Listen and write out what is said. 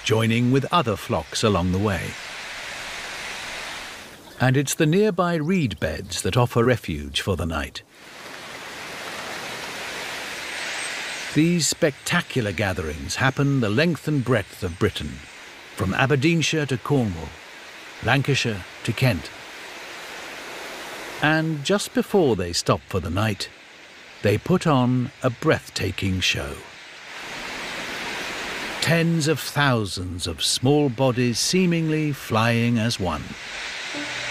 joining with other flocks along the way. And it's the nearby reed beds that offer refuge for the night. These spectacular gatherings happen the length and breadth of Britain, from Aberdeenshire to Cornwall, Lancashire to Kent. And just before they stop for the night, they put on a breathtaking show. Tens of thousands of small bodies seemingly flying as one.